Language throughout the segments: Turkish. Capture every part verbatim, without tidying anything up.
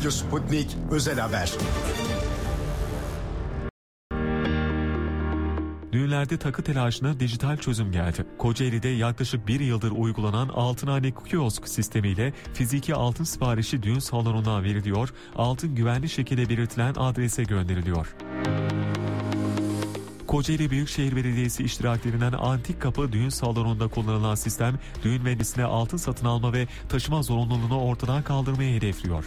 Radyo Sputnik Özel Haber. Düğünlerde takı telaşına dijital çözüm geldi. Kocaeli'de yaklaşık bir yıldır uygulanan altınhane kiosk sistemiyle fiziki altın siparişi düğün salonuna veriliyor, altın güvenli şekilde belirtilen adrese gönderiliyor. Kocaeli Büyükşehir Belediyesi iştiraklerinden Antik Kapı düğün salonunda kullanılan sistem, düğün vendisine altın satın alma ve taşıma zorunluluğunu ortadan kaldırmayı hedefliyor.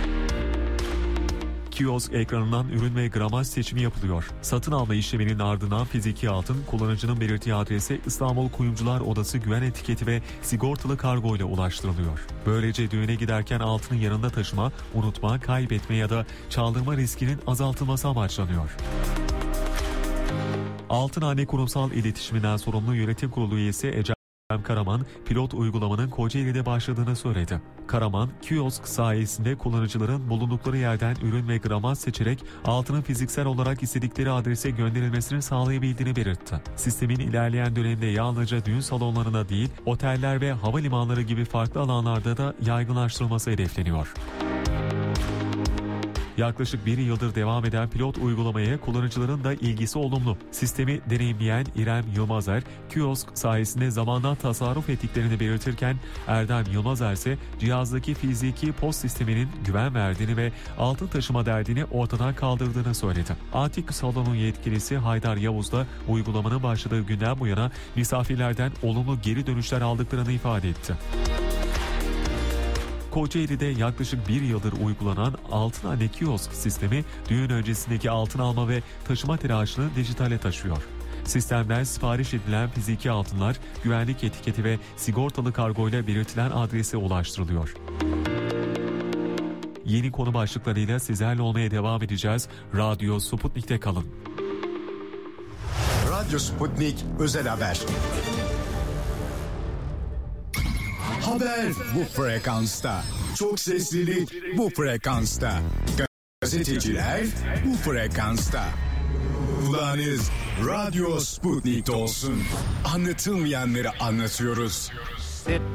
Kiosk ekranından ürün ve gramaj seçimi yapılıyor. Satın alma işleminin ardından fiziki altın kullanıcının belirttiği adrese İstanbul Kuyumcular Odası güven etiketi ve sigortalı kargo ile ulaştırılıyor. Böylece düğüne giderken altının yanında taşıma, unutma, kaybetme ya da çaldırma riskinin azaltılması amaçlanıyor. Altınhane Kurumsal İletişiminden sorumlu Yönetim Kurulu üyesi Ecem Karaman, pilot uygulamanın Kocaeli'de başladığını söyledi. Karaman, kiosk sayesinde kullanıcıların bulundukları yerden ürün ve gramaj seçerek altının fiziksel olarak istedikleri adrese gönderilmesini sağlayabildiğini belirtti. Sistemin ilerleyen dönemde yalnızca düğün salonlarına değil, oteller ve havalimanları gibi farklı alanlarda da yaygınlaştırılması hedefleniyor. Yaklaşık bir yıldır devam eden pilot uygulamaya kullanıcıların da ilgisi olumlu. Sistemi deneyimleyen İrem Yılmazer, kiosk sayesinde zamandan tasarruf ettiklerini belirtirken, Erdem Yılmazer ise cihazdaki fiziki post sisteminin güven verdiğini ve altın taşıma derdini ortadan kaldırdığını söyledi. Antik salonun yetkilisi Haydar Yavuz da uygulamanın başladığı günden bu yana misafirlerden olumlu geri dönüşler aldıklarını ifade etti. Kocaeli'de yaklaşık bir yıldır uygulanan altınhane kiosk sistemi düğün öncesindeki altın alma ve taşıma telaşını dijitale taşıyor. Sistemden sipariş edilen fiziki altınlar güvenlik etiketi ve sigortalı kargoyla belirtilen adrese ulaştırılıyor. Yeni konu başlıklarıyla sizlerle olmaya devam edeceğiz. Radyo Sputnik'te kalın. Radyo Sputnik Özel Haber. Haber bu frekansta. Çok seslilik bu frekansta. Gazeteciler bu frekansta. Kulağınız Radyo Sputnik'te olsun. Anlatılmayanları anlatıyoruz. Sit